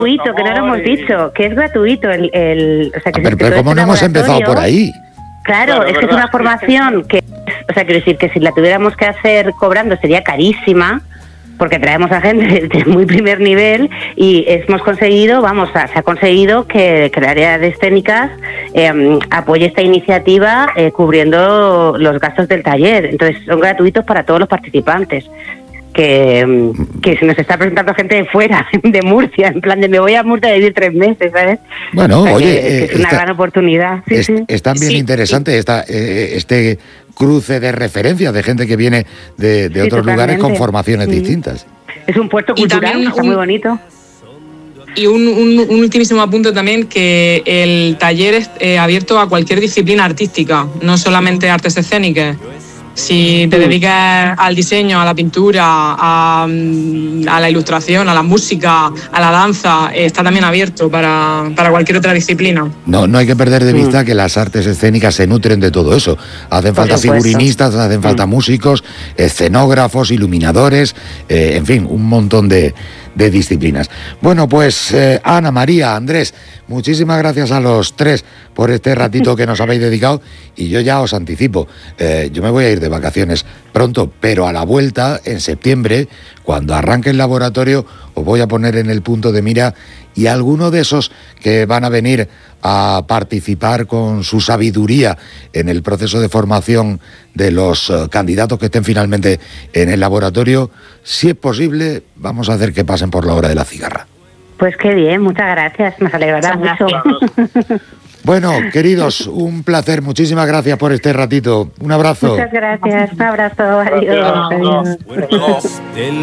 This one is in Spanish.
gratuito, que no lo hemos dicho, que es gratuito o sea, que pero ¿cómo no hemos empezado por ahí? Claro, es que es una formación que, o sea, quiero decir que si la tuviéramos que hacer cobrando sería carísima, porque traemos a gente de muy primer nivel y hemos conseguido, se ha conseguido que el área de escénicas apoye esta iniciativa cubriendo los gastos del taller. Entonces son gratuitos para todos los participantes. Que se nos está presentando gente de fuera, de Murcia, en plan de me voy a Murcia a vivir 3 meses, ¿sabes? Bueno, o sea, oye, que es una gran oportunidad. Sí, sí. Es también interesante este cruce de referencias de gente que viene de otros totalmente. lugares con formaciones distintas. Es un puerto cultural, está muy bonito. Y un ultimísimo apunte también, que el taller es abierto a cualquier disciplina artística, no solamente artes escénicas. Si te dedicas al diseño, a la pintura, a la ilustración, a la música, a la danza, está también abierto para cualquier otra disciplina. No hay que perder de vista que las artes escénicas se nutren de todo eso. Hacen falta figurinistas, hacen falta músicos, escenógrafos, iluminadores, en fin, un montón de disciplinas. Bueno, pues Ana, María, Andrés, muchísimas gracias a los 3 por este ratito que nos habéis dedicado, y yo ya os anticipo, yo me voy a ir de vacaciones pronto, pero a la vuelta, en septiembre, cuando arranque el laboratorio, os voy a poner en el punto de mira, y alguno de esos que van a venir a participar con su sabiduría en el proceso de formación de los candidatos que estén finalmente en el laboratorio, si es posible, vamos a hacer que pasen por la hora de la cigarra. Pues qué bien, muchas gracias, nos alegrará mucho. Bueno, queridos, un placer, muchísimas gracias por este ratito. Un abrazo. Muchas gracias, un abrazo, adiós.